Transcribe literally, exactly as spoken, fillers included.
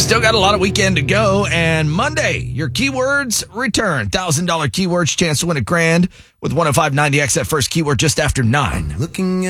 Still got a lot of weekend to go, and Monday, your keywords return. one thousand dollars keywords, chance to win a grand with one oh five ninety X, that first keyword just after nine. Looking